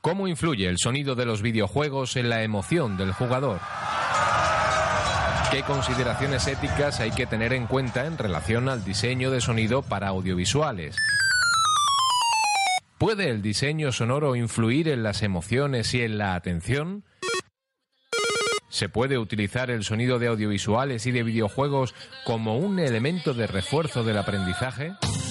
¿Cómo influye el sonido de los videojuegos en la emoción del jugador? ¿Qué consideraciones éticas hay que tener en cuenta en relación al diseño de sonido para audiovisuales? ¿Puede el diseño sonoro influir en las emociones y en la atención? ¿Se puede utilizar el sonido de audiovisuales y de videojuegos como un elemento de refuerzo del aprendizaje?